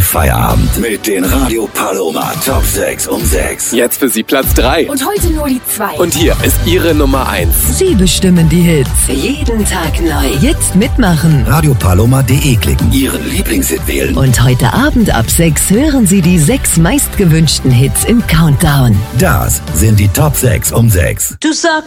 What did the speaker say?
Feierabend mit den Radio Paloma Top 6 um 6. Jetzt für Sie Platz 3. Und heute nur die 2. Und hier ist Ihre Nummer 1. Sie bestimmen die Hits. Jeden Tag neu. Jetzt mitmachen. Radiopaloma.de klicken. Ihren Lieblingshit wählen. Und heute Abend ab 6 hören Sie die 6 meistgewünschten Hits im Countdown. Das sind die Top 6 um 6. Du sagst